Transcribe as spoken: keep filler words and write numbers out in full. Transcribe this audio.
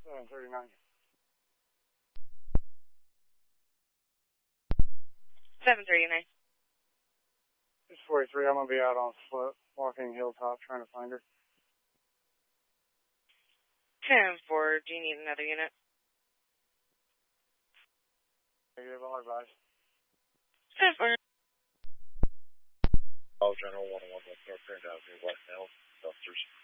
seven thirty-nine. seven thirty-nine. six forty-three, I'm going to be out on foot, walking Hilltop, trying to find her. ten four, do you need another unit? Negative, I'll advise. ten four. Oh, General one one one, North Grand Avenue, West Hills, Dusters.